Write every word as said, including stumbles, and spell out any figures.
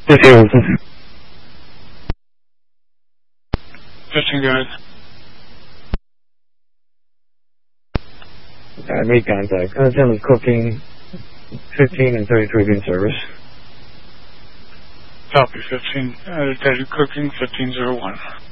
谢谢我自己。 fifteen, go ahead. I made contact. Content is cooking fifteen and thirty-three being service. Copy fifteen. Uh, Detective Cooking fifteen oh one.